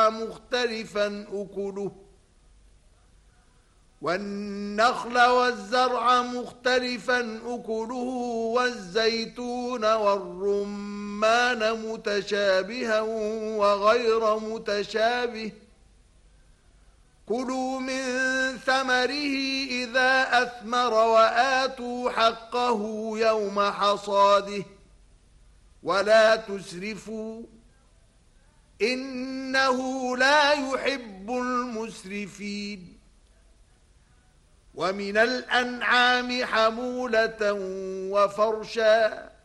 والزرع مختلفا أكله والزيتون والرمان متشابها وغير متشابه كلوا من ثمره إذا أثمر وآتوا حقه يوم حصاده ولا تسرفوا إنه لا يحب المسرفين ومن الأنعام حمولة وفرشا